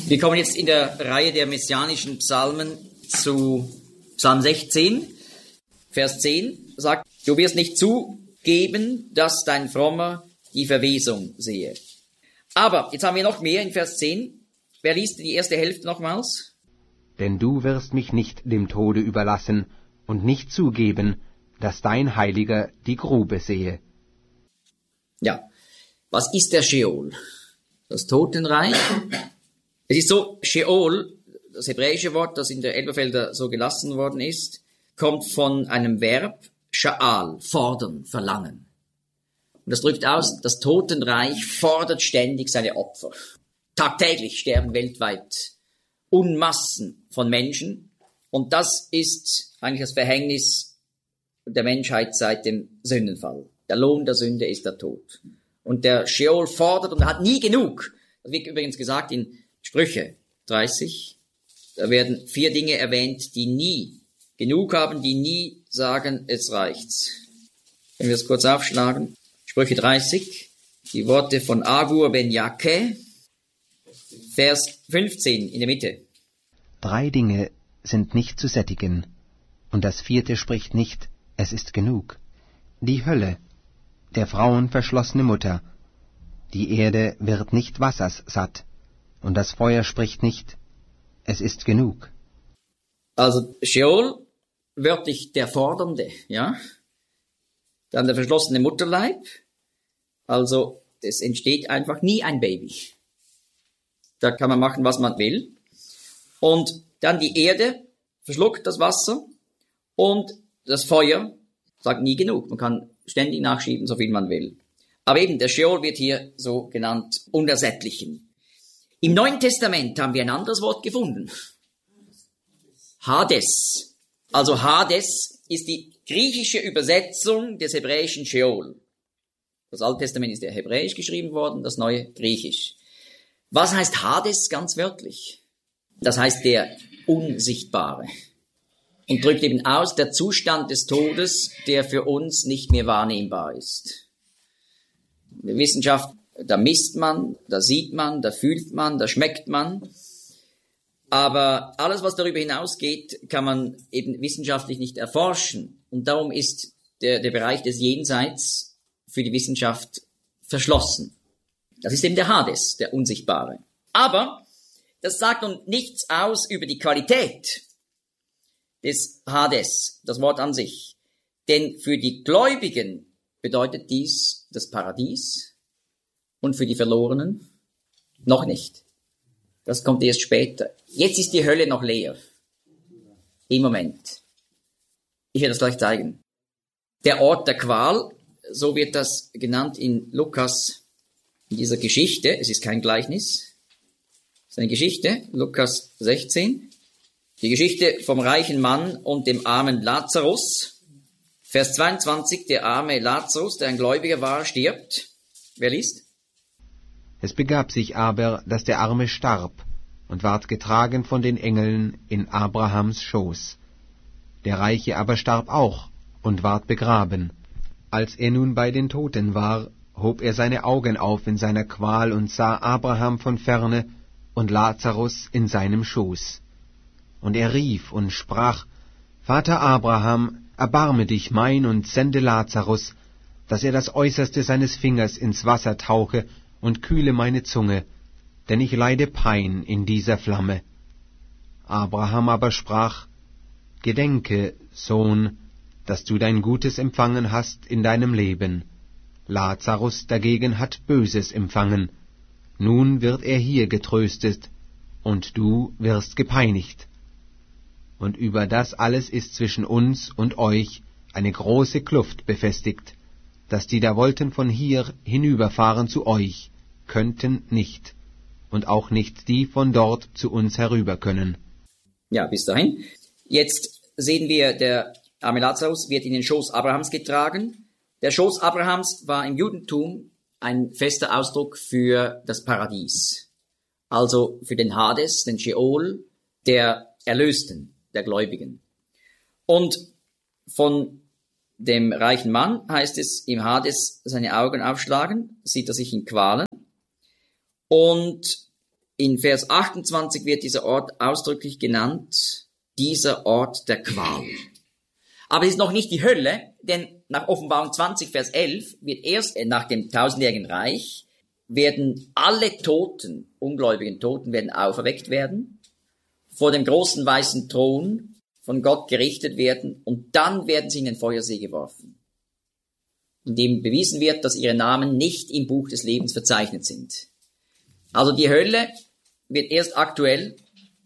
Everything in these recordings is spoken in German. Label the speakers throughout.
Speaker 1: Wir kommen jetzt in der Reihe der messianischen Psalmen zu Psalm 16, Vers 10, sagt, du wirst nicht zugeben, dass dein Frommer die Verwesung sehe. Aber, jetzt haben wir noch mehr in Vers 10. Wer liest die erste Hälfte nochmals?
Speaker 2: Denn du wirst mich nicht dem Tode überlassen und nicht zugeben, dass dein Heiliger die Grube sehe.
Speaker 1: Ja, was ist der Scheol? Das Totenreich? Es ist so, Scheol, das hebräische Wort, das in der Elberfelder so gelassen worden ist, kommt von einem Verb, Sha'al, fordern, verlangen. Und das drückt aus, das Totenreich fordert ständig seine Opfer. Tagtäglich sterben weltweit Unmassen von Menschen. Und das ist eigentlich das Verhängnis der Menschheit seit dem Sündenfall. Der Lohn der Sünde ist der Tod. Und der Scheol fordert und hat nie genug. Das wird übrigens gesagt in Sprüche 30. Da werden 4 Dinge erwähnt, die nie genug haben, die nie sagen, es reicht's. Wenn wir es kurz aufschlagen. Sprüche 30, die Worte von Agur ben Jakeh, Vers 15 in der Mitte.
Speaker 2: 3 Dinge sind nicht zu sättigen, und das 4. spricht nicht, es ist genug. Die Hölle, der Frauen verschlossene Mutter, die Erde wird nicht wassers satt, und das Feuer spricht nicht, es ist genug.
Speaker 1: Also Scheol, wörtlich der Fordernde, ja. Dann der verschlossene Mutterleib, also es entsteht einfach nie ein Baby. Da kann man machen, was man will. Und dann die Erde verschluckt das Wasser und das Feuer sagt nie genug. Man kann ständig nachschieben, so viel man will. Aber eben, der Scheol wird hier so genannt, Unersättlichen. Im Neuen Testament haben wir ein anderes Wort gefunden. Hades. Also Hades ist die griechische Übersetzung des hebräischen Scheol. Das Alte Testament ist ja hebräisch geschrieben worden, das Neue griechisch. Was heißt Hades ganz wörtlich? Das heißt der Unsichtbare. Und drückt eben aus der Zustand des Todes, der für uns nicht mehr wahrnehmbar ist. In der Wissenschaft, da misst man, da sieht man, da fühlt man, da schmeckt man. Aber alles, was darüber hinausgeht, kann man eben wissenschaftlich nicht erforschen. Und darum ist der Bereich des Jenseits für die Wissenschaft verschlossen. Das ist eben der Hades, der Unsichtbare. Aber das sagt nun nichts aus über die Qualität des Hades, das Wort an sich. Denn für die Gläubigen bedeutet dies das Paradies und für die Verlorenen noch nicht. Das kommt erst später. Jetzt ist die Hölle noch leer. Im Moment. Ich werde das gleich zeigen. Der Ort der Qual, so wird das genannt in Lukas, in dieser Geschichte. Es ist kein Gleichnis. Es ist eine Geschichte, Lukas 16. Die Geschichte vom reichen Mann und dem armen Lazarus. Vers 22, der arme Lazarus, der ein Gläubiger war, stirbt. Wer liest?
Speaker 2: Es begab sich aber, dass der Arme starb und ward getragen von den Engeln in Abrahams Schoß. Der Reiche aber starb auch und ward begraben. Als er nun bei den Toten war, hob er seine Augen auf in seiner Qual und sah Abraham von ferne und Lazarus in seinem Schoß. Und er rief und sprach, Vater Abraham, erbarme dich mein und sende Lazarus, dass er das Äußerste seines Fingers ins Wasser tauche und kühle meine Zunge, denn ich leide Pein in dieser Flamme. Abraham aber sprach, Gedenke, Sohn, dass du dein Gutes empfangen hast in deinem Leben. Lazarus dagegen hat Böses empfangen. Nun wird er hier getröstet, und du wirst gepeinigt. Und über das alles ist zwischen uns und euch eine große Kluft befestigt, dass die da wollten von hier hinüberfahren zu euch, könnten nicht, und auch nicht die von dort zu uns herüber können.
Speaker 1: Ja, bis dahin. Jetzt sehen wir, der arme Lazarus wird in den Schoß Abrahams getragen. Der Schoß Abrahams war im Judentum ein fester Ausdruck für das Paradies. Also für den Hades, den Scheol, der Erlösten, der Gläubigen. Und von dem reichen Mann heißt es im Hades seine Augen aufschlagen, sieht er sich in Qualen. Und In Vers 28 wird dieser Ort ausdrücklich genannt, dieser Ort der Qual. Aber es ist noch nicht die Hölle, denn nach Offenbarung 20, Vers 11 wird erst nach dem tausendjährigen Reich werden alle Toten, ungläubigen Toten, werden auferweckt werden, vor dem großen weißen Thron von Gott gerichtet werden und dann werden sie in den Feuersee geworfen, in dem bewiesen wird, dass ihre Namen nicht im Buch des Lebens verzeichnet sind. Also die Hölle wird erst aktuell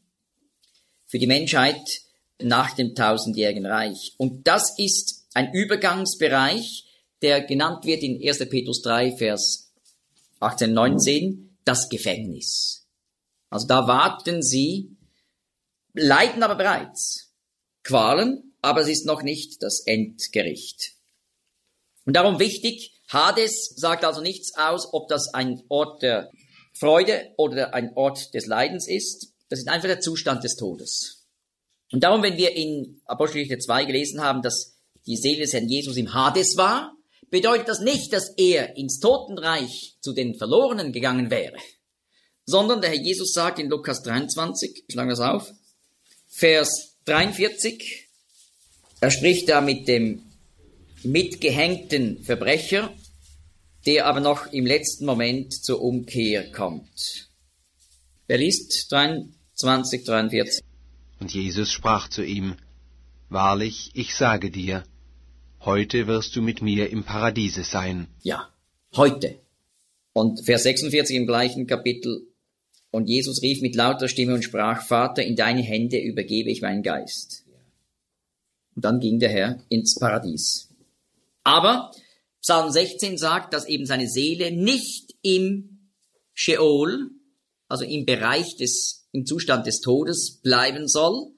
Speaker 1: für die Menschheit nach dem tausendjährigen Reich. Und das ist ein Übergangsbereich, der genannt wird in 1. Petrus 3, Vers 18, 19, das Gefängnis. Also da warten sie, leiden aber bereits Qualen, aber es ist noch nicht das Endgericht. Und darum wichtig, Hades sagt also nichts aus, ob das ein Ort der Freude oder ein Ort des Leidens ist. Das ist einfach der Zustand des Todes. Und darum, wenn wir in Apostelgeschichte 2 gelesen haben, dass die Seele des Herrn Jesus im Hades war, bedeutet das nicht, dass er ins Totenreich zu den Verlorenen gegangen wäre, sondern der Herr Jesus sagt in Lukas 23, schlagen wir das auf, Vers 43, er spricht da mit dem mitgehängten Verbrecher, der aber noch im letzten Moment zur Umkehr kommt. Wer liest 23, 43?
Speaker 2: Und Jesus sprach zu ihm, Wahrlich, ich sage dir, heute wirst du mit mir im Paradiese sein.
Speaker 1: Ja, heute. Und Vers 46 im gleichen Kapitel, und Jesus rief mit lauter Stimme und sprach, Vater, in deine Hände übergebe ich meinen Geist. Und dann ging der Herr ins Paradies. Aber Psalm 16 sagt, dass eben seine Seele nicht im Sheol, also im Bereich im Zustand des Todes bleiben soll.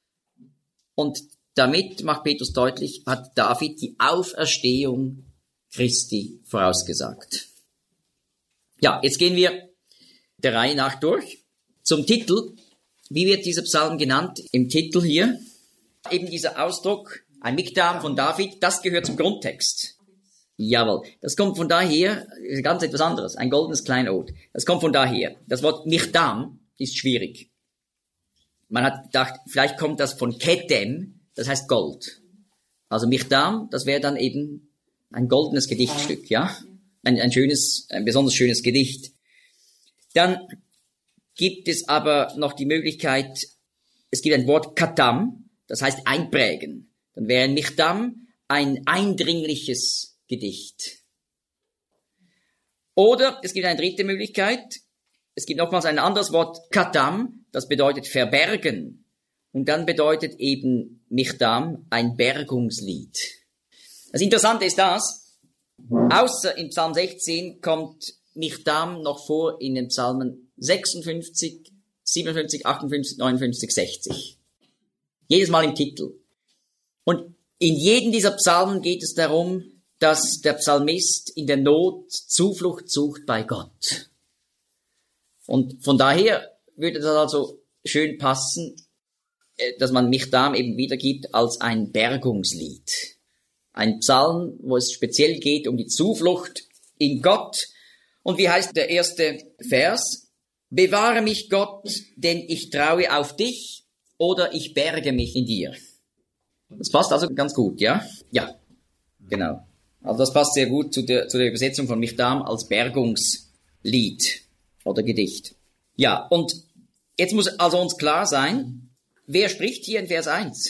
Speaker 1: Und damit, macht Petrus deutlich, hat David die Auferstehung Christi vorausgesagt. Ja, jetzt gehen wir der Reihe nach durch. Zum Titel, wie wird dieser Psalm genannt? Im Titel hier, eben dieser Ausdruck, ein Mikdam von David, das gehört zum Grundtext. Jawohl, das kommt von daher, ganz etwas anderes, ein goldenes Kleinod. Das kommt von daher. Das Wort Mikdam ist schwierig. Man hat gedacht, vielleicht kommt das von Ketem, das heißt Gold. Also Mikdam, das wäre dann eben ein goldenes Gedichtstück, ja? Ein besonders schönes Gedicht. Dann gibt es aber noch die Möglichkeit, es gibt ein Wort Katam, das heißt einprägen. Dann wäre ein Mikdam ein eindringliches Gedicht. Oder es gibt eine dritte Möglichkeit, es gibt nochmals ein anderes Wort Katam, das bedeutet verbergen. Und dann bedeutet eben Mikdam ein Bergungslied. Das Interessante ist das, außer im Psalm 16 kommt Mikdam noch vor in den Psalmen 56, 57, 58, 59, 60. Jedes Mal im Titel. Und in jedem dieser Psalmen geht es darum, dass der Psalmist in der Not Zuflucht sucht bei Gott. Und von daher würde das also schön passen, dass man Mikdam eben wiedergibt als ein Bergungslied. Ein Psalm, wo es speziell geht um die Zuflucht in Gott. Und wie heißt der erste Vers? Bewahre mich, Gott, denn ich traue auf dich, oder ich berge mich in dir. Das passt also ganz gut, ja? Ja, genau. Also das passt sehr gut zu der Übersetzung von Mikdam als Bergungslied oder Gedicht. Ja, und jetzt muss also uns klar sein, wer spricht hier in Vers 1?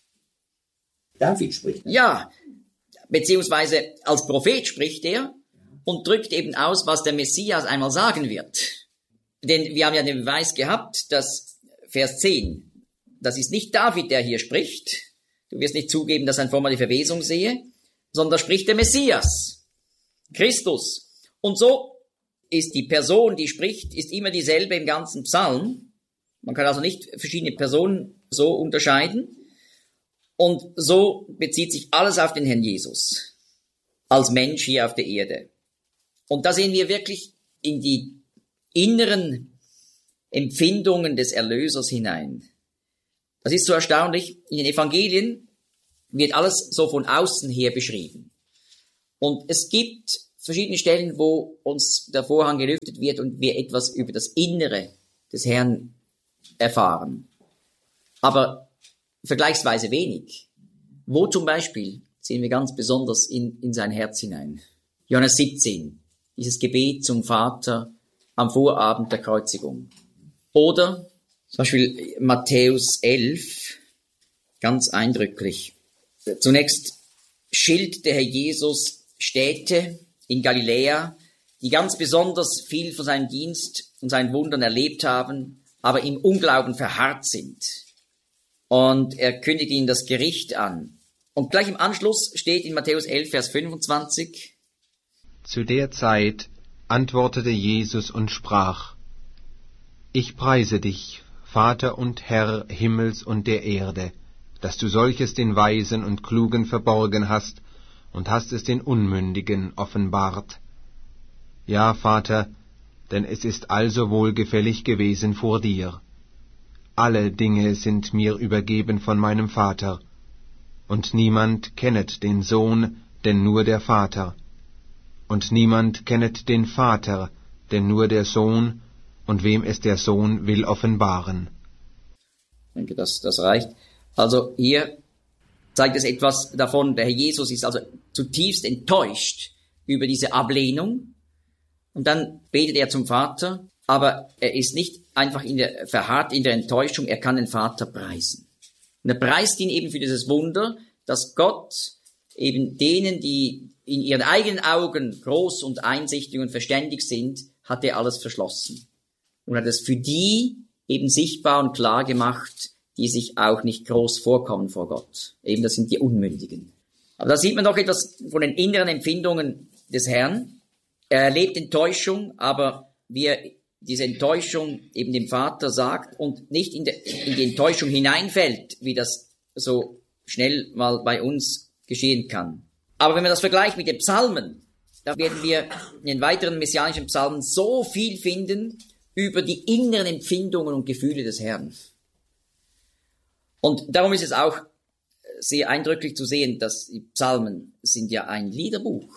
Speaker 3: David spricht.
Speaker 1: Ja, beziehungsweise als Prophet spricht er und drückt eben aus, was der Messias einmal sagen wird. Denn wir haben ja den Beweis gehabt, dass Vers 10, das ist nicht David, der hier spricht. Du wirst nicht zugeben, dass er vor mir die Verwesung sehe, sondern da spricht der Messias, Christus. Und so ist die Person, die spricht, ist immer dieselbe im ganzen Psalm. Man kann also nicht verschiedene Personen so unterscheiden. Und so bezieht sich alles auf den Herrn Jesus, als Mensch hier auf der Erde. Und da sehen wir wirklich in die inneren Empfindungen des Erlösers hinein. Das ist so erstaunlich. In den Evangelien wird alles so von außen her beschrieben. Und es gibt verschiedene Stellen, wo uns der Vorhang gelüftet wird und wir etwas über das Innere des Herrn erfahren. Aber vergleichsweise wenig. Wo zum Beispiel sehen wir ganz besonders in sein Herz hinein. Johannes 17, dieses Gebet zum Vater am Vorabend der Kreuzigung. Oder zum Beispiel Matthäus 11, ganz eindrücklich. Zunächst schildert der Herr Jesus Städte in Galiläa, die ganz besonders viel von seinem Dienst und seinen Wundern erlebt haben, aber im Unglauben verharrt sind. Und er kündigt ihnen das Gericht an. Und gleich im Anschluss steht in Matthäus 11, Vers 25:
Speaker 2: Zu der Zeit antwortete Jesus und sprach: Ich preise dich, Vater und Herr Himmels und der Erde, dass du solches den Weisen und Klugen verborgen hast und hast es den Unmündigen offenbart. Ja, Vater, denn es ist also wohlgefällig gewesen vor dir. Alle Dinge sind mir übergeben von meinem Vater, und niemand kennet den Sohn, denn nur der Vater. Und niemand kennet den Vater, denn nur der Sohn, und wem es der Sohn will offenbaren.
Speaker 1: Ich denke, das reicht. Also hier zeigt es etwas davon, der Herr Jesus ist also zutiefst enttäuscht über diese Ablehnung. Und dann betet er zum Vater, aber er ist nicht einfach verharrt in der Enttäuschung, er kann den Vater preisen. Und er preist ihn eben für dieses Wunder, dass Gott eben denen, die in ihren eigenen Augen groß und einsichtig und verständig sind, hat er alles verschlossen. Und hat es für die eben sichtbar und klar gemacht, die sich auch nicht groß vorkommen vor Gott. Eben, das sind die Unmündigen. Aber da sieht man doch etwas von den inneren Empfindungen des Herrn. Er erlebt Enttäuschung, aber wie er diese Enttäuschung eben dem Vater sagt und nicht in die Enttäuschung hineinfällt, wie das so schnell mal bei uns geschehen kann. Aber wenn man das vergleicht mit den Psalmen, da werden wir in den weiteren messianischen Psalmen so viel finden über die inneren Empfindungen und Gefühle des Herrn. Und darum ist es auch sehr eindrücklich zu sehen, dass die Psalmen sind ja ein Liederbuch.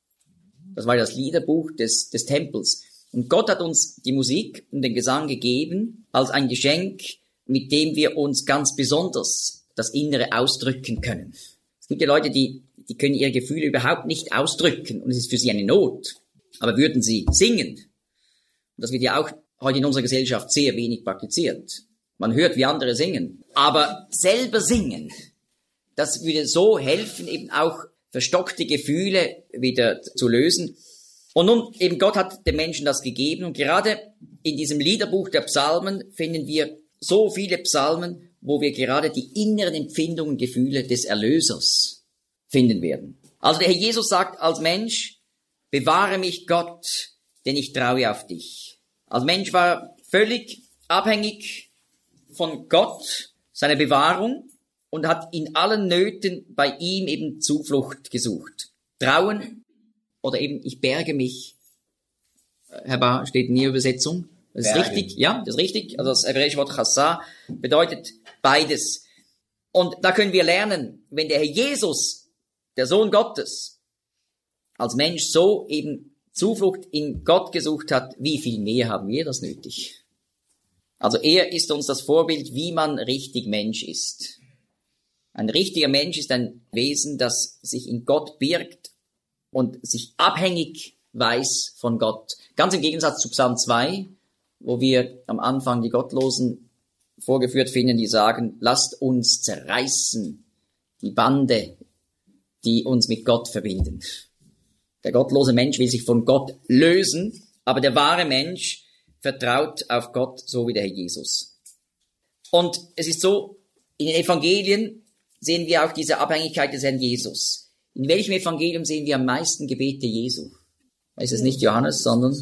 Speaker 1: Das war ja das Liederbuch des Tempels. Und Gott hat uns die Musik und den Gesang gegeben als ein Geschenk, mit dem wir uns ganz besonders das Innere ausdrücken können. Es gibt ja Leute, die können ihre Gefühle überhaupt nicht ausdrücken und es ist für sie eine Not. Aber würden sie singen, und das wird ja auch heute in unserer Gesellschaft sehr wenig praktiziert. Man hört, wie andere singen. Aber selber singen, das würde so helfen, eben auch verstockte Gefühle wieder zu lösen. Und nun, eben Gott hat dem Menschen das gegeben. Und gerade in diesem Liederbuch der Psalmen finden wir so viele Psalmen, wo wir gerade die inneren Empfindungen und Gefühle des Erlösers finden werden. Also der Herr Jesus sagt als Mensch: Bewahre mich, Gott, denn ich traue auf dich. Als Mensch war er völlig abhängig von Gott, seiner Bewahrung, und hat in allen Nöten bei ihm eben Zuflucht gesucht. Trauen oder eben ich berge mich. Herr Bar, steht in Ihrer Übersetzung. Das ist richtig, ja, das ist richtig. Also das hebräische Wort Chassah bedeutet beides. Und da können wir lernen, wenn der Herr Jesus, der Sohn Gottes, als Mensch so eben Zuflucht in Gott gesucht hat, wie viel mehr haben wir das nötig? Also er ist uns das Vorbild, wie man richtig Mensch ist. Ein richtiger Mensch ist ein Wesen, das sich in Gott birgt und sich abhängig weiß von Gott. Ganz im Gegensatz zu Psalm 2, wo wir am Anfang die Gottlosen vorgeführt finden, die sagen: Lasst uns zerreißen die Bande, die uns mit Gott verbinden. Der gottlose Mensch will sich von Gott lösen, aber der wahre Mensch vertraut auf Gott, so wie der Herr Jesus. Und es ist so, in den Evangelien sehen wir auch diese Abhängigkeit des Herrn Jesus. In welchem Evangelium sehen wir am meisten Gebete Jesu? Es ist nicht Johannes, sondern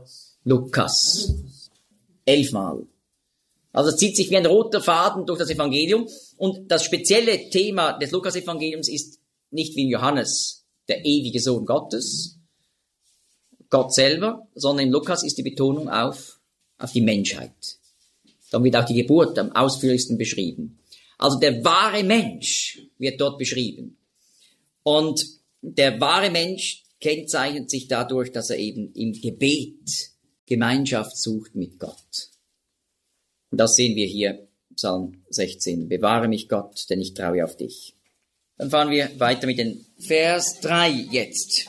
Speaker 1: Lukas. 11-mal. Also es zieht sich wie ein roter Faden durch das Evangelium. Und das spezielle Thema des Lukas-Evangeliums ist nicht wie in Johannes der ewige Sohn Gottes, Gott selber, sondern in Lukas ist die Betonung auf die Menschheit. Dann wird auch die Geburt am ausführlichsten beschrieben. Also der wahre Mensch wird dort beschrieben. Und der wahre Mensch kennzeichnet sich dadurch, dass er eben im Gebet Gemeinschaft sucht mit Gott. Und das sehen wir hier, Psalm 16. Bewahre mich Gott, denn ich traue auf dich. Dann fahren wir weiter mit dem Vers 3 jetzt.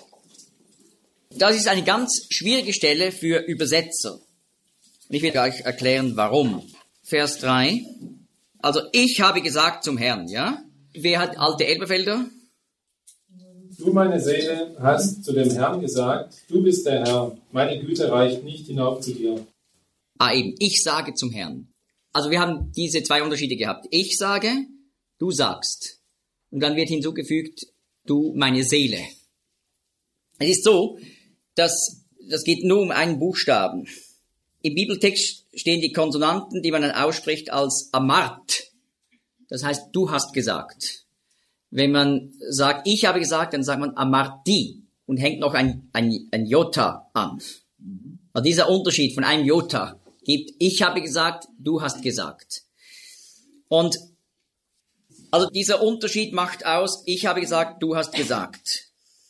Speaker 1: Das ist eine ganz schwierige Stelle für Übersetzer. Und ich will euch erklären, warum. Vers 3. Also, ich habe gesagt zum Herrn, ja? Wer hat alte Elberfelder?
Speaker 4: Du, meine Seele, hast zu dem Herrn gesagt, du bist der Herr, meine Güte reicht nicht hinauf zu dir.
Speaker 1: Eben, ich sage zum Herrn. Also wir haben diese zwei Unterschiede gehabt. Ich sage, du sagst. Und dann wird hinzugefügt, du, meine Seele. Es ist so, dass das geht nur um einen Buchstaben. Im Bibeltext stehen die Konsonanten, die man dann ausspricht als Amart. Das heißt, du hast gesagt. Wenn man sagt, ich habe gesagt, dann sagt man Amarti und hängt noch ein Jota an. Also dieser Unterschied von einem Jota gibt, ich habe gesagt, du hast gesagt. Und also dieser Unterschied macht aus, ich habe gesagt, du hast gesagt.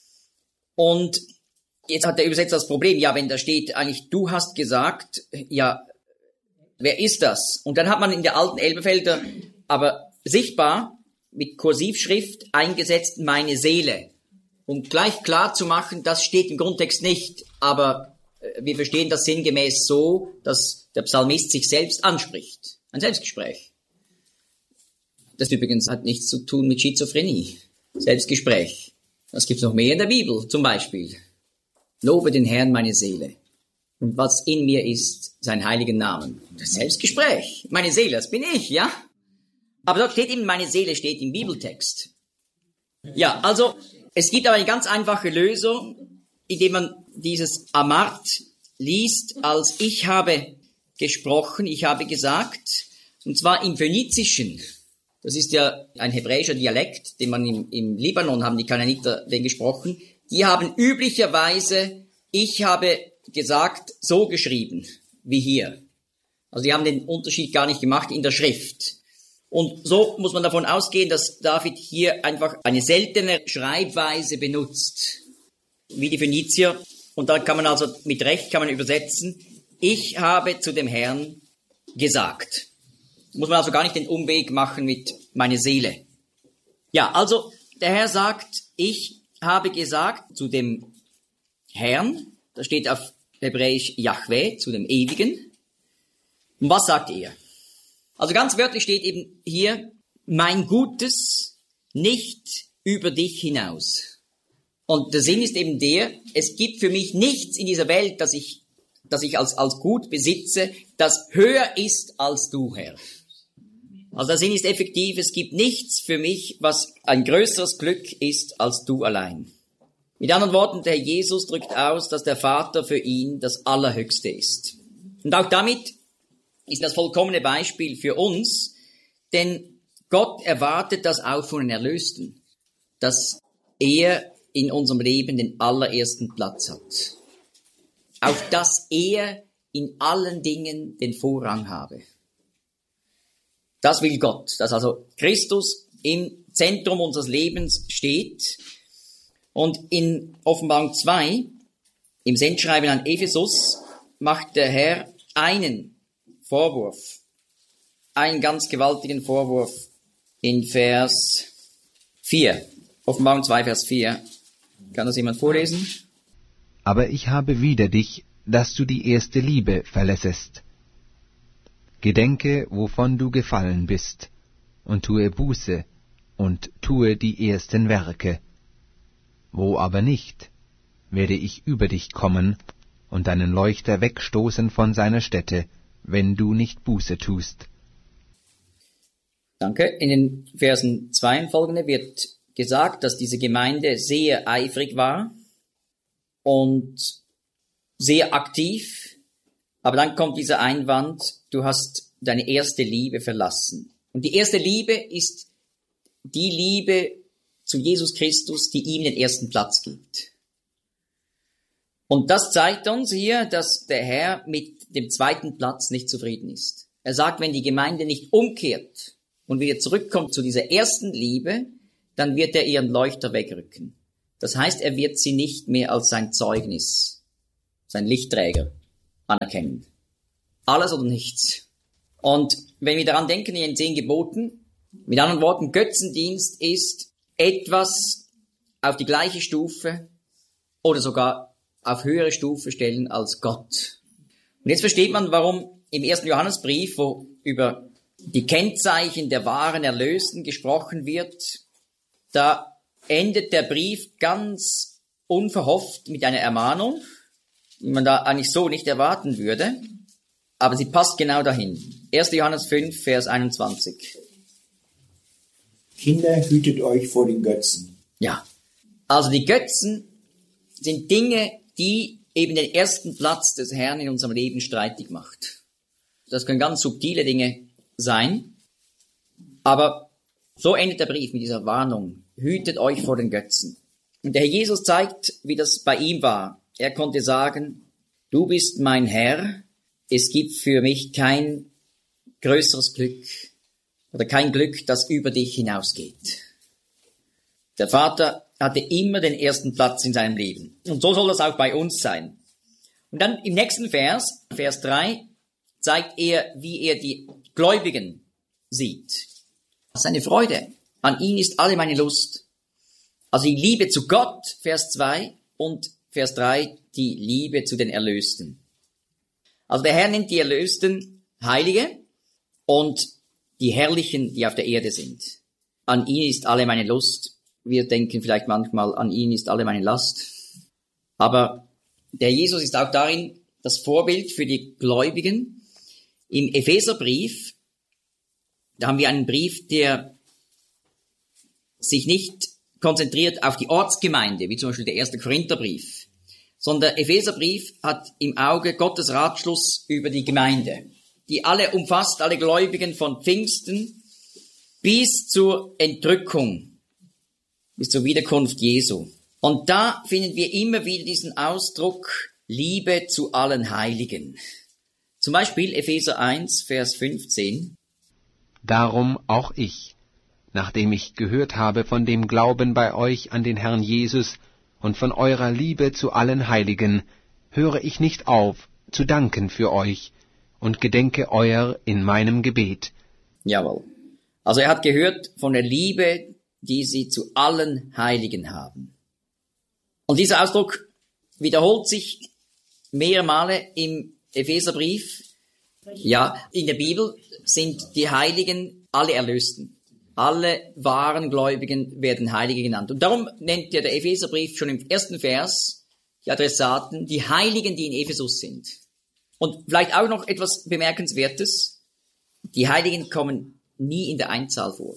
Speaker 1: Und jetzt hat der Übersetzer das Problem, ja, wenn da steht eigentlich, du hast gesagt, ja, wer ist das? Und dann hat man in der alten Elberfelder aber sichtbar mit Kursivschrift eingesetzt, meine Seele. Um gleich klar zu machen, das steht im Grundtext nicht, aber wir verstehen das sinngemäß so, dass der Psalmist sich selbst anspricht. Ein Selbstgespräch. Das übrigens hat nichts zu tun mit Schizophrenie. Selbstgespräch. Das gibt's noch mehr in der Bibel, zum Beispiel. Lobe den Herrn, meine Seele. Und was in mir ist, sein heiligen Namen. Das Selbstgespräch. Meine Seele, das bin ich, ja? Aber dort steht eben, meine Seele steht im Bibeltext. Ja, also, es gibt aber eine ganz einfache Lösung, indem man dieses Amart liest, als ich habe gesprochen, ich habe gesagt, und zwar im Phönizischen. Das ist ja ein hebräischer Dialekt, den man im Libanon haben die Kanaaniter den gesprochen. Die haben üblicherweise, ich habe gesagt, so geschrieben, wie hier. Also die haben den Unterschied gar nicht gemacht in der Schrift. Und so muss man davon ausgehen, dass David hier einfach eine seltene Schreibweise benutzt, wie die Phönizier. Und da kann man also mit Recht kann man übersetzen, ich habe zu dem Herrn gesagt. Muss man also gar nicht den Umweg machen mit meine Seele. Ja, also der Herr sagt, ich habe gesagt zu dem Herrn, da steht auf Hebräisch Yahweh, zu dem Ewigen. Und was sagt er? Also ganz wörtlich steht eben hier, mein Gutes nicht über dich hinaus. Und der Sinn ist eben der, es gibt für mich nichts in dieser Welt, das ich als Gut besitze, das höher ist als du, Herr. Also der Sinn ist effektiv, es gibt nichts für mich, was ein größeres Glück ist als du allein. Mit anderen Worten, der Herr Jesus drückt aus, dass der Vater für ihn das Allerhöchste ist. Und auch damit ist das vollkommene Beispiel für uns, denn Gott erwartet das auch von den Erlösten, dass er in unserem Leben den allerersten Platz hat. Auf dass er in allen Dingen den Vorrang habe. Das will Gott, dass also Christus im Zentrum unseres Lebens steht. Und in Offenbarung 2, im Sendschreiben an Ephesus, macht der Herr einen Vorwurf, einen ganz gewaltigen Vorwurf in Vers 4. Offenbarung 2, Vers 4. Kann das jemand vorlesen?
Speaker 2: Aber ich habe wider dich, dass du die erste Liebe verlässest. Gedenke, wovon du gefallen bist, und tue Buße, und tue die ersten Werke. Wo aber nicht, werde ich über dich kommen, und deinen Leuchter wegstoßen von seiner Stätte, wenn du nicht Buße tust.
Speaker 1: Danke. In den Versen 2 und folgende wird gesagt, dass diese Gemeinde sehr eifrig war und sehr aktiv, aber dann kommt dieser Einwand, du hast deine erste Liebe verlassen. Und die erste Liebe ist die Liebe zu Jesus Christus, die ihm den ersten Platz gibt. Und das zeigt uns hier, dass der Herr mit dem zweiten Platz nicht zufrieden ist. Er sagt, wenn die Gemeinde nicht umkehrt und wieder zurückkommt zu dieser ersten Liebe, dann wird er ihren Leuchter wegrücken. Das heißt, er wird sie nicht mehr als sein Zeugnis, sein Lichtträger anerkennen. Alles oder nichts. Und wenn wir daran denken, in den 10 Geboten, mit anderen Worten, Götzendienst ist etwas auf die gleiche Stufe oder sogar auf höhere Stufe stellen als Gott. Und jetzt versteht man, warum im 1. Johannesbrief, wo über die Kennzeichen der wahren Erlösten gesprochen wird, da endet der Brief ganz unverhofft mit einer Ermahnung, die man da eigentlich so nicht erwarten würde, aber sie passt genau dahin. 1. Johannes 5, Vers 21.
Speaker 3: Kinder, hütet euch vor den Götzen.
Speaker 1: Ja, also die Götzen sind Dinge, die eben den ersten Platz des Herrn in unserem Leben streitig macht. Das können ganz subtile Dinge sein, aber so endet der Brief mit dieser Warnung. Hütet euch vor den Götzen. Und der Herr Jesus zeigt, wie das bei ihm war. Er konnte sagen, du bist mein Herr, es gibt für mich kein größeres Glück oder kein Glück, das über dich hinausgeht. Der Vater hatte immer den ersten Platz in seinem Leben. Und so soll das auch bei uns sein. Und dann im nächsten Vers, Vers 3, zeigt er, wie er die Gläubigen sieht. Seine Freude. An ihn ist alle meine Lust. Also die Liebe zu Gott, Vers 2, und Vers 3, die Liebe zu den Erlösten. Also der Herr nennt die Erlösten Heilige und die Herrlichen, die auf der Erde sind. An ihn ist alle meine Lust. Wir denken vielleicht manchmal, an ihn ist alle meine Last. Aber der Jesus ist auch darin das Vorbild für die Gläubigen. Im Epheserbrief, da haben wir einen Brief, der sich nicht konzentriert auf die Ortsgemeinde, wie zum Beispiel der 1. Korintherbrief, sondern der Epheserbrief hat im Auge Gottes Ratschluss über die Gemeinde, die alle umfasst, alle Gläubigen von Pfingsten bis zur Entrückung, bis zur Wiederkunft Jesu. Und da finden wir immer wieder diesen Ausdruck Liebe zu allen Heiligen. Zum Beispiel Epheser 1, Vers 15.
Speaker 2: Darum auch ich, nachdem ich gehört habe von dem Glauben bei euch an den Herrn Jesus und von eurer Liebe zu allen Heiligen, höre ich nicht auf, zu danken für euch und gedenke euer in meinem Gebet.
Speaker 1: Jawohl. Also er hat gehört von der Liebe, die sie zu allen Heiligen haben. Und dieser Ausdruck wiederholt sich mehrere Male im Epheserbrief. Ja, in der Bibel sind die Heiligen alle Erlösten. Alle wahren Gläubigen werden Heilige genannt. Und darum nennt ja der Epheserbrief schon im 1. Vers die Adressaten, die Heiligen, die in Ephesus sind. Und vielleicht auch noch etwas Bemerkenswertes. Die Heiligen kommen nie in der Einzahl vor.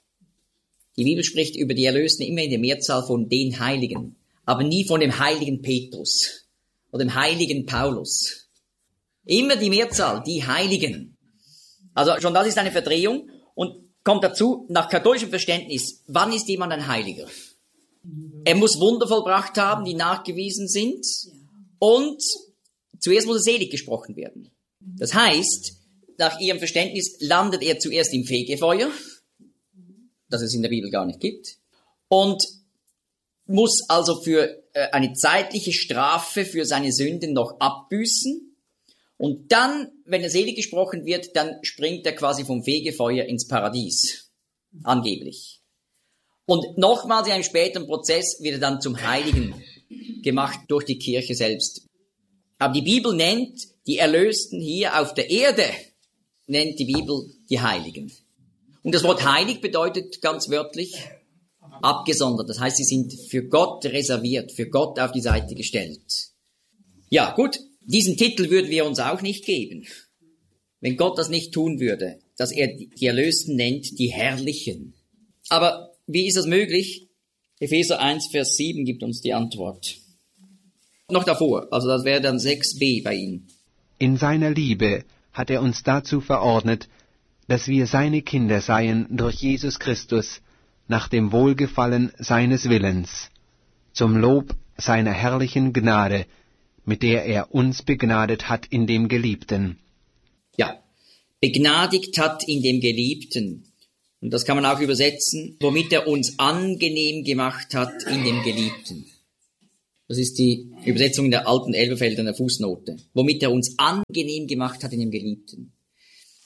Speaker 1: Die Bibel spricht über die Erlösten immer in der Mehrzahl von den Heiligen, aber nie von dem heiligen Petrus oder dem heiligen Paulus. Immer die Mehrzahl, die Heiligen. Also schon das ist eine Verdrehung und kommt dazu, nach katholischem Verständnis, wann ist jemand ein Heiliger? Er muss Wunder vollbracht haben, die nachgewiesen sind, und zuerst muss er selig gesprochen werden. Das heißt, nach ihrem Verständnis landet er zuerst im Fegefeuer, das es in der Bibel gar nicht gibt, und muss also für eine zeitliche Strafe für seine Sünden noch abbüßen. Und dann, wenn er selig gesprochen wird, dann springt er quasi vom Fegefeuer ins Paradies. Angeblich. Und nochmals in einem späteren Prozess wird er dann zum Heiligen gemacht durch die Kirche selbst. Aber die Bibel nennt die Erlösten hier auf der Erde, nennt die Bibel die Heiligen. Und das Wort heilig bedeutet ganz wörtlich abgesondert. Das heißt, sie sind für Gott reserviert, für Gott auf die Seite gestellt. Ja, gut. Diesen Titel würden wir uns auch nicht geben, wenn Gott das nicht tun würde, dass er die Erlösten nennt, die Herrlichen. Aber wie ist das möglich? Epheser 1, Vers 7 gibt uns die Antwort. Noch davor, also das wäre dann 6b bei Ihnen.
Speaker 2: In seiner Liebe hat er uns dazu verordnet, dass wir seine Kinder seien durch Jesus Christus, nach dem Wohlgefallen seines Willens, zum Lob seiner herrlichen Gnade, mit der er uns begnadet hat in dem Geliebten.
Speaker 1: Ja, begnadigt hat in dem Geliebten. Und das kann man auch übersetzen, womit er uns angenehm gemacht hat in dem Geliebten. Das ist die Übersetzung der alten Elberfelder Fußnote. Womit er uns angenehm gemacht hat in dem Geliebten.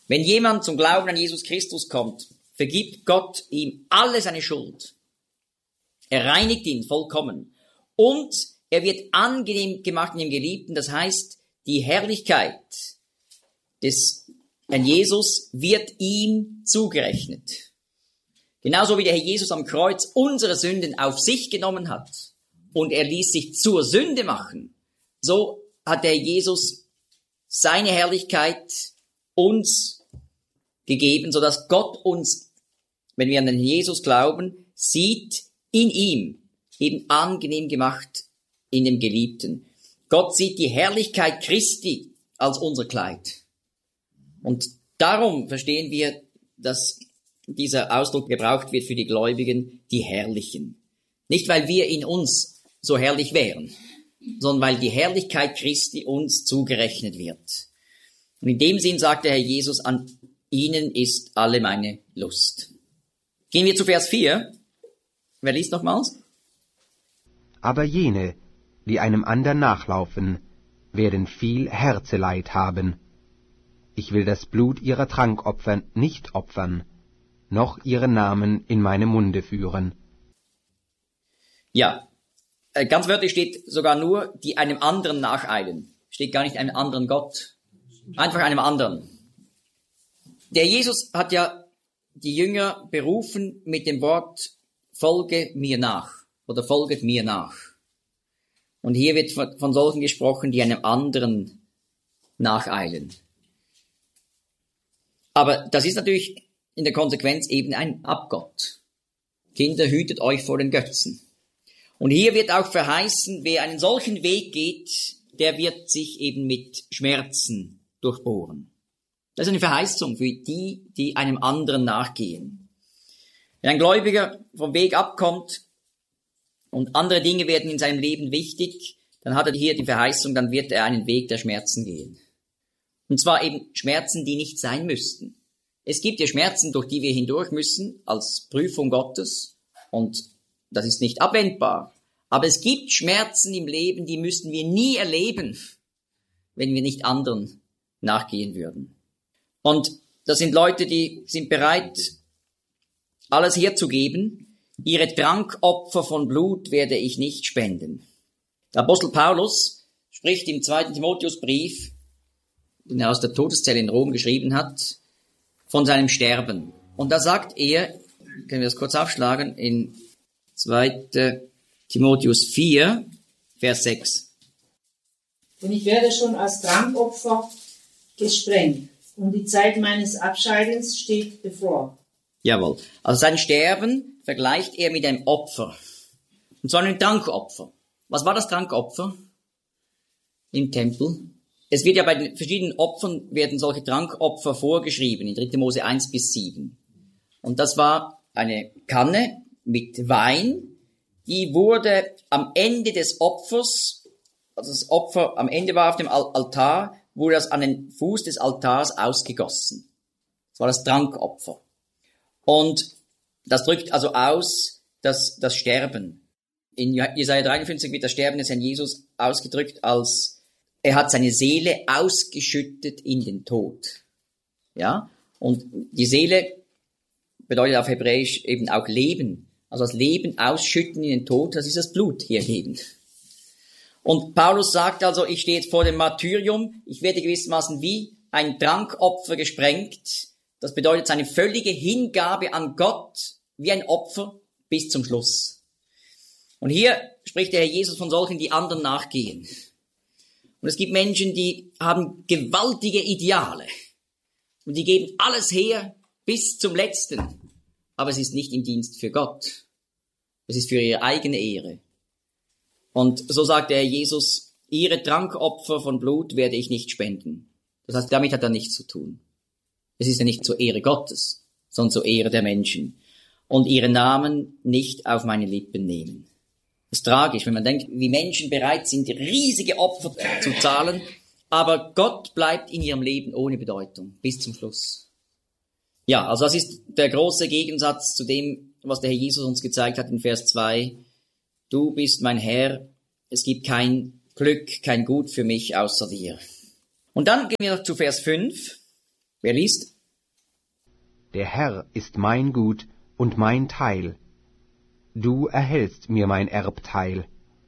Speaker 1: Wenn jemand zum Glauben an Jesus Christus kommt, vergibt Gott ihm alle seine Schuld. Er reinigt ihn vollkommen. Und er wird angenehm gemacht in dem Geliebten. Das heißt, die Herrlichkeit des Herrn Jesus wird ihm zugerechnet. Genauso wie der Herr Jesus am Kreuz unsere Sünden auf sich genommen hat und er ließ sich zur Sünde machen, so hat der Herr Jesus seine Herrlichkeit uns gegeben, sodass Gott uns, wenn wir an den Jesus glauben, sieht in ihm, eben angenehm gemacht in dem Geliebten. Gott sieht die Herrlichkeit Christi als unser Kleid. Und darum verstehen wir, dass dieser Ausdruck gebraucht wird für die Gläubigen, die Herrlichen. Nicht, weil wir in uns so herrlich wären, sondern weil die Herrlichkeit Christi uns zugerechnet wird. Und in dem Sinn sagt der Herr Jesus, an ihnen ist alle meine Lust. Gehen wir zu Vers 4. Wer liest nochmals?
Speaker 2: Aber jene, die einem andern nachlaufen, werden viel Herzeleid haben. Ich will das Blut ihrer Trankopfer nicht opfern, noch ihren Namen in meinem Munde führen.
Speaker 1: Ja, ganz wörtlich steht sogar nur, die einem anderen nacheilen. Steht gar nicht einem anderen Gott. Einfach einem anderen. Der Jesus hat ja die Jünger berufen mit dem Wort, folge mir nach oder folget mir nach. Und hier wird von solchen gesprochen, die einem anderen nacheilen. Aber das ist natürlich in der Konsequenz eben ein Abgott. Kinder, hütet euch vor den Götzen. Und hier wird auch verheißen, wer einen solchen Weg geht, der wird sich eben mit Schmerzen durchbohren. Das ist eine Verheißung für die, die einem anderen nachgehen. Wenn ein Gläubiger vom Weg abkommt und andere Dinge werden in seinem Leben wichtig, dann hat er hier die Verheißung, dann wird er einen Weg der Schmerzen gehen. Und zwar eben Schmerzen, die nicht sein müssten. Es gibt ja Schmerzen, durch die wir hindurch müssen, als Prüfung Gottes, und das ist nicht abwendbar. Aber es gibt Schmerzen im Leben, die müssten wir nie erleben, wenn wir nicht anderen nachgehen würden. Und das sind Leute, die sind bereit, alles herzugeben. Ihre Trankopfer von Blut werde ich nicht spenden. Der Apostel Paulus spricht im 2. Timotheusbrief, den er aus der Todeszelle in Rom geschrieben hat, von seinem Sterben. Und da sagt er, können wir das kurz aufschlagen, in 2. Timotheus 4, Vers 6.
Speaker 5: Und ich werde schon als Trankopfer gesprengt, und die Zeit meines Abscheidens steht bevor.
Speaker 1: Jawohl. Also sein Sterben vergleicht er mit einem Opfer. Und zwar einem Trankopfer. Was war das Trankopfer im Tempel? Es wird ja bei den verschiedenen Opfern werden solche Trankopfer vorgeschrieben, in 3. Mose 1 bis 7. Und das war eine Kanne mit Wein, die wurde am Ende des Opfers, also das Opfer am Ende war auf dem Altar, wurde das an den Fuß des Altars ausgegossen. Das war das Trankopfer. Und das drückt also aus das Sterben. In Jesaja 53 wird das Sterben des Herrn Jesus ausgedrückt als er hat seine Seele ausgeschüttet in den Tod. Ja? Und die Seele bedeutet auf Hebräisch eben auch Leben. Also das Leben ausschütten in den Tod, das ist das Blut hier geben. Und Paulus sagt also, ich stehe jetzt vor dem Martyrium, ich werde gewissermaßen wie ein Trankopfer gesprengt. Das bedeutet seine völlige Hingabe an Gott wie ein Opfer bis zum Schluss. Und hier spricht der Herr Jesus von solchen, die anderen nachgehen. Und es gibt Menschen, die haben gewaltige Ideale. Und die geben alles her bis zum Letzten. Aber es ist nicht im Dienst für Gott. Es ist für ihre eigene Ehre. Und so sagt der Herr Jesus, ihre Trankopfer von Blut werde ich nicht spenden. Das heißt, damit hat er nichts zu tun. Es ist ja nicht zur Ehre Gottes, sondern zur Ehre der Menschen. Und ihre Namen nicht auf meine Lippen nehmen. Das ist tragisch, wenn man denkt, wie Menschen bereit sind, riesige Opfer zu zahlen, aber Gott bleibt in ihrem Leben ohne Bedeutung, bis zum Schluss. Ja, also das ist der große Gegensatz zu dem, was der Herr Jesus uns gezeigt hat in Vers 2. Du bist mein Herr, es gibt kein Glück, kein Gut für mich außer dir. Und dann gehen wir noch zu Vers 5. Wer liest?
Speaker 2: Der Herr ist mein Gut und mein Teil. Du erhältst mir mein Erbteil.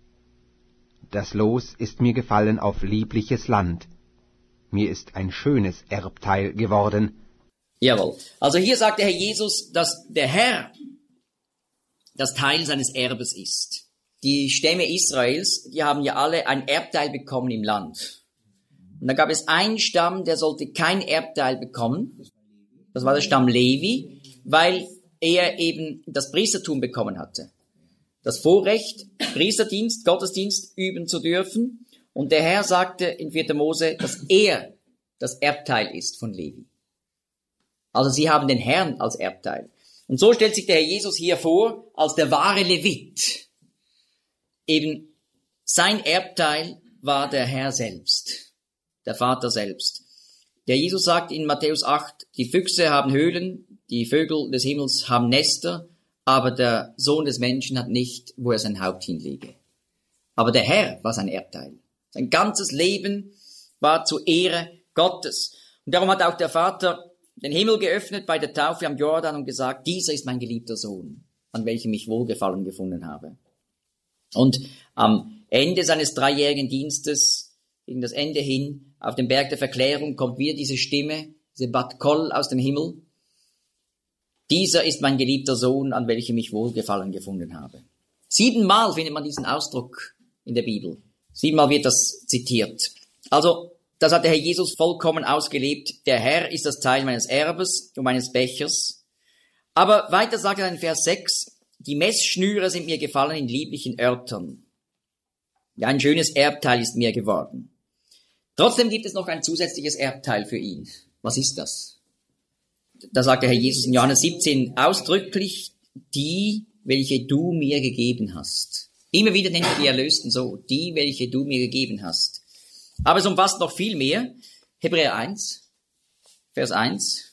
Speaker 2: Das Los ist mir gefallen auf liebliches Land. Mir ist ein schönes Erbteil geworden.
Speaker 1: Jawohl. Also hier sagt der Herr Jesus, dass der Herr das Teil seines Erbes ist. Die Stämme Israels, die haben ja alle ein Erbteil bekommen im Land. Und da gab es einen Stamm, der sollte kein Erbteil bekommen. Das war der Stamm Levi, weil er eben das Priestertum bekommen hatte. Das Vorrecht, Priesterdienst, Gottesdienst üben zu dürfen. Und der Herr sagte in 4. Mose, dass er das Erbteil ist von Levi. Also sie haben den Herrn als Erbteil. Und so stellt sich der Herr Jesus hier vor als der wahre Levit. Eben sein Erbteil war der Herr selbst, der Vater selbst. Der Jesus sagt in Matthäus 8, die Füchse haben Höhlen, die Vögel des Himmels haben Nester, aber der Sohn des Menschen hat nicht, wo er sein Haupt hinlege. Aber der Herr war sein Erbteil. Sein ganzes Leben war zur Ehre Gottes. Und darum hat auch der Vater den Himmel geöffnet bei der Taufe am Jordan und gesagt, dieser ist mein geliebter Sohn, an welchem ich Wohlgefallen gefunden habe. Und am Ende seines 3-jährigen Dienstes, gegen das Ende hin, auf dem Berg der Verklärung, kommt wieder diese Stimme, diese Bat Kol aus dem Himmel. Dieser ist mein geliebter Sohn, an welchem ich Wohlgefallen gefunden habe. 7-mal findet man diesen Ausdruck in der Bibel. 7-mal wird das zitiert. Also, das hat der Herr Jesus vollkommen ausgelebt. Der Herr ist das Teil meines Erbes und meines Bechers. Aber weiter sagt er in Vers 6, die Messschnüre sind mir gefallen in lieblichen Örtern. Ja, ein schönes Erbteil ist mir geworden. Trotzdem gibt es noch ein zusätzliches Erbteil für ihn. Was ist das? Da sagt der Herr Jesus in Johannes 17 ausdrücklich, die, welche du mir gegeben hast. Immer wieder nennt er die Erlösten so, die, welche du mir gegeben hast. Aber es umfasst noch viel mehr. Hebräer 1, Vers 1.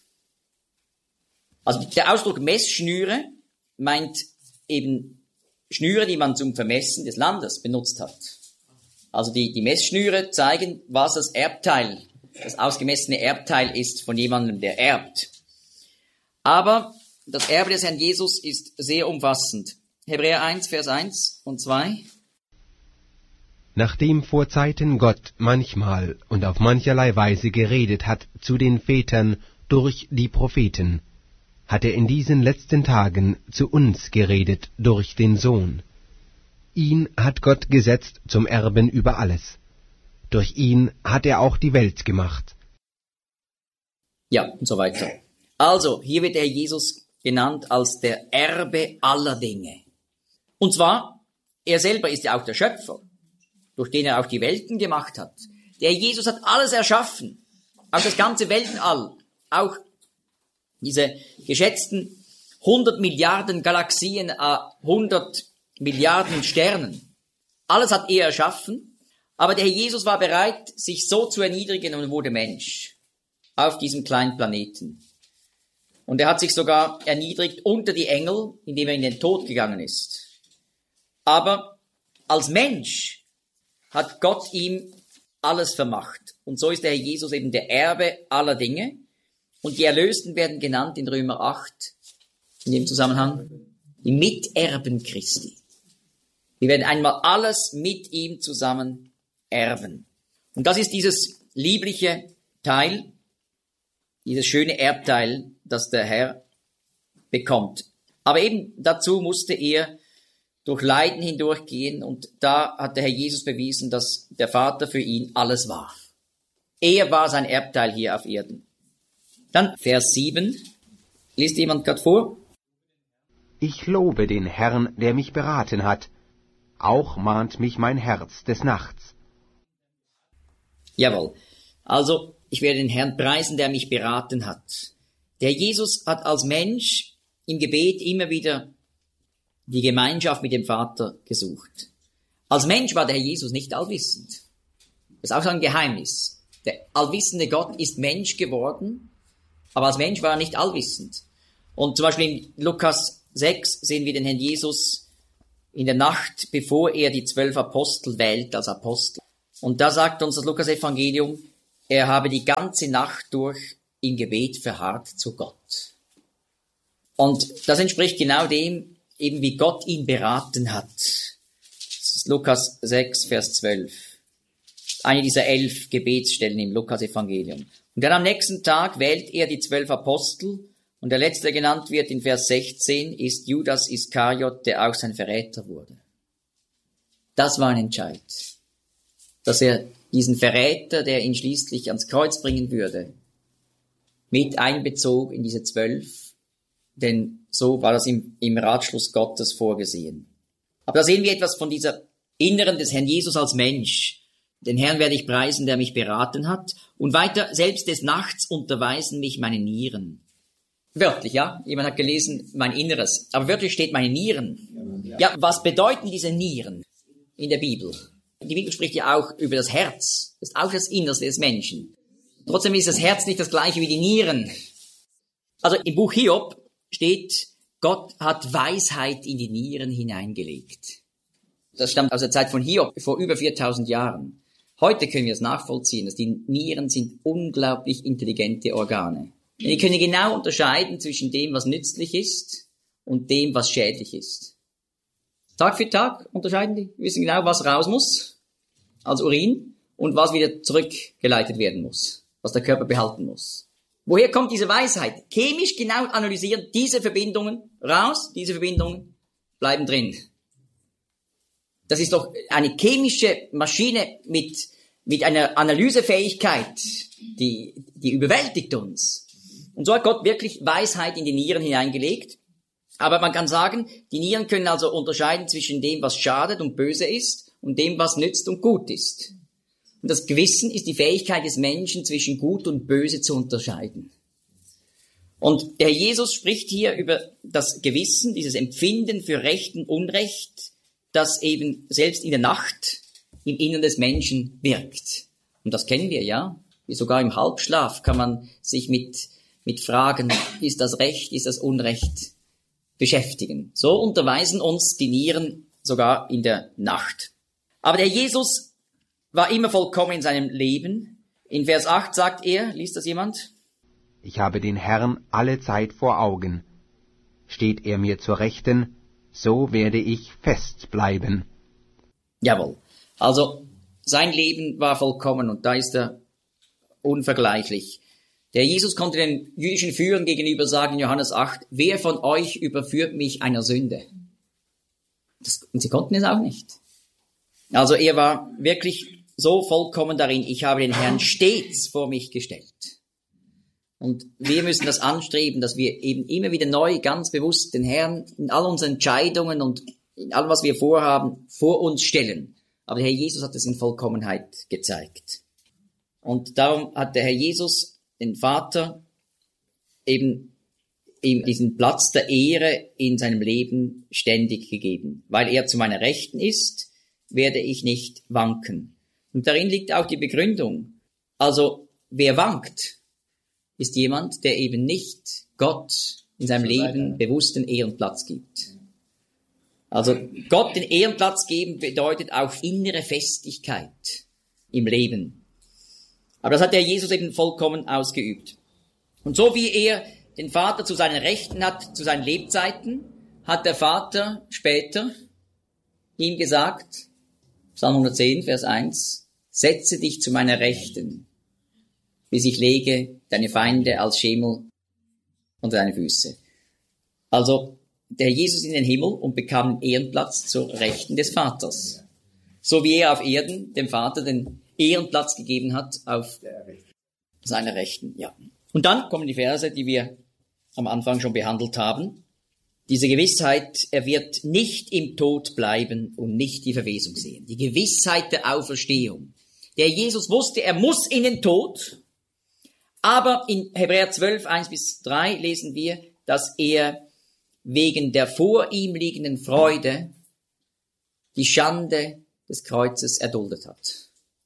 Speaker 1: Also der Ausdruck Messschnüre meint eben Schnüre, die man zum Vermessen des Landes benutzt hat. Also die Messschnüre zeigen, was das Erbteil, das ausgemessene Erbteil ist von jemandem, der erbt. Aber das Erbe des Herrn Jesus ist sehr umfassend. Hebräer 1, Vers 1 und 2.
Speaker 2: Nachdem vor Zeiten Gott manchmal und auf mancherlei Weise geredet hat zu den Vätern durch die Propheten, hat er in diesen letzten Tagen zu uns geredet durch den Sohn. Ihn hat Gott gesetzt zum Erben über alles. Durch ihn hat er auch die Welt gemacht.
Speaker 1: Ja, und so weiter. Also, hier wird der Herr Jesus genannt als der Erbe aller Dinge. Und zwar, er selber ist ja auch der Schöpfer, durch den er auch die Welten gemacht hat. Der Jesus hat alles erschaffen, auch das ganze Weltenall, auch diese geschätzten 100 Milliarden Galaxien, 100 Milliarden Sternen. Alles hat er erschaffen, aber der Herr Jesus war bereit, sich so zu erniedrigen und wurde Mensch auf diesem kleinen Planeten. Und er hat sich sogar erniedrigt unter die Engel, indem er in den Tod gegangen ist. Aber als Mensch hat Gott ihm alles vermacht. Und so ist der Herr Jesus eben der Erbe aller Dinge. Und die Erlösten werden genannt in Römer 8, in dem Zusammenhang, die Miterben Christi. Wir werden einmal alles mit ihm zusammen erben. Und das ist dieses liebliche Teil, dieses schöne Erbteil, das der Herr bekommt. Aber eben dazu musste er durch Leiden hindurchgehen und da hat der Herr Jesus bewiesen, dass der Vater für ihn alles war. Er war sein Erbteil hier auf Erden. Dann Vers 7. Liest jemand gerade vor?
Speaker 2: Ich lobe den Herrn, der mich beraten hat. Auch mahnt mich mein Herz des Nachts.
Speaker 1: Jawohl. Also, ich werde den Herrn preisen, der mich beraten hat. Der Jesus hat als Mensch im Gebet immer wieder die Gemeinschaft mit dem Vater gesucht. Als Mensch war der Herr Jesus nicht allwissend. Das ist auch so ein Geheimnis. Der allwissende Gott ist Mensch geworden, aber als Mensch war er nicht allwissend. Und zum Beispiel in Lukas 6 sehen wir den Herrn Jesus in der Nacht, bevor er die 12 Apostel wählt als Apostel. Und da sagt uns das Lukas-Evangelium, er habe die ganze Nacht durch im Gebet verharrt zu Gott. Und das entspricht genau dem, eben wie Gott ihn beraten hat. Das ist Lukas 6, Vers 12. Eine dieser 11 Gebetsstellen im Lukas-Evangelium. Und dann am nächsten Tag wählt er die 12 Apostel, und der letzte, der genannt wird in Vers 16, ist Judas Iskariot, der auch sein Verräter wurde. Das war ein Entscheid, dass er diesen Verräter, der ihn schließlich ans Kreuz bringen würde, mit einbezog in diese 12, denn so war das im Ratschluss Gottes vorgesehen. Aber da sehen wir etwas von dieser Inneren des Herrn Jesus als Mensch. Den Herrn werde ich preisen, der mich beraten hat. Und weiter, selbst des Nachts unterweisen mich meine Nieren. Wörtlich, ja? Jemand hat gelesen, mein Inneres. Aber wörtlich steht meine Nieren. Ja, was bedeuten diese Nieren in der Bibel? Die Bibel spricht ja auch über das Herz. Das ist auch das Innerste des Menschen. Trotzdem ist das Herz nicht das gleiche wie die Nieren. Also im Buch Hiob steht, Gott hat Weisheit in die Nieren hineingelegt. Das stammt aus der Zeit von Hiob vor über 4000 Jahren. Heute können wir es nachvollziehen, dass die Nieren sind unglaublich intelligente Organe. Die können genau unterscheiden zwischen dem, was nützlich ist und dem, was schädlich ist. Tag für Tag unterscheiden die, wissen genau, was raus muss, als Urin, und was wieder zurückgeleitet werden muss, was der Körper behalten muss. Woher kommt diese Weisheit? Chemisch genau analysieren, diese Verbindungen raus, diese Verbindungen bleiben drin. Das ist doch eine chemische Maschine mit einer Analysefähigkeit, die überwältigt uns. Und so hat Gott wirklich Weisheit in die Nieren hineingelegt. Aber man kann sagen, die Nieren können also unterscheiden zwischen dem, was schadet und böse ist, und dem, was nützt und gut ist. Und das Gewissen ist die Fähigkeit des Menschen, zwischen gut und böse zu unterscheiden. Und der Jesus spricht hier über das Gewissen, dieses Empfinden für Recht und Unrecht, das eben selbst in der Nacht im Innern des Menschen wirkt. Und das kennen wir, ja. Sogar im Halbschlaf kann man sich mit Fragen, ist das Recht, ist das Unrecht, beschäftigen. So unterweisen uns die Nieren sogar in der Nacht. Aber der Jesus war immer vollkommen in seinem Leben. In Vers 8 sagt er, liest das jemand?
Speaker 2: Ich habe den Herrn alle Zeit vor Augen. Steht er mir zur Rechten, so werde ich fest bleiben.
Speaker 1: Jawohl. Also sein Leben war vollkommen und da ist er unvergleichlich. Der Jesus konnte den jüdischen Führern gegenüber sagen in Johannes 8, wer von euch überführt mich einer Sünde? Und sie konnten es auch nicht. Also er war wirklich so vollkommen darin, ich habe den Herrn stets vor mich gestellt. Und wir müssen das anstreben, dass wir eben immer wieder neu, ganz bewusst den Herrn in all unseren Entscheidungen und in allem, was wir vorhaben, vor uns stellen. Aber der Herr Jesus hat es in Vollkommenheit gezeigt. Und darum hat der Herr Jesus den Vater eben ihm diesen Platz der Ehre in seinem Leben ständig gegeben. Weil er zu meiner Rechten ist, werde ich nicht wanken. Und darin liegt auch die Begründung. Also, wer wankt, ist jemand, der eben nicht Gott in seinem Leben bewussten Ehrenplatz gibt. Also, Gott den Ehrenplatz geben bedeutet auch innere Festigkeit im Leben. Aber das hat der Jesus eben vollkommen ausgeübt. Und so wie er den Vater zu seinen Rechten hat, zu seinen Lebzeiten, hat der Vater später ihm gesagt, Psalm 110, Vers 1, setze dich zu meiner Rechten, bis ich lege deine Feinde als Schemel unter deine Füße. Also der Jesus in den Himmel und bekam einen Ehrenplatz zur Rechten des Vaters. So wie er auf Erden dem Vater den Ehrenplatz gegeben hat auf seiner Rechten. Ja. Und dann kommen die Verse, die wir am Anfang schon behandelt haben. Diese Gewissheit, er wird nicht im Tod bleiben und nicht die Verwesung sehen. Die Gewissheit der Auferstehung. Der Jesus wusste, er muss in den Tod. Aber in Hebräer 12, 1-3 lesen wir, dass er wegen der vor ihm liegenden Freude die Schande des Kreuzes erduldet hat.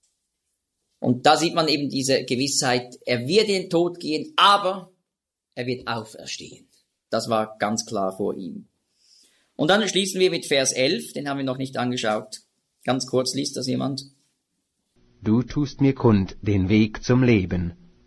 Speaker 1: Und da sieht man eben diese Gewissheit, er wird in den Tod gehen, aber er wird auferstehen. Das war ganz klar vor ihm. Und dann schließen wir mit Vers 11, den haben wir noch nicht angeschaut. Ganz kurz liest das jemand.
Speaker 2: Du tust mir kund den Weg zum Leben.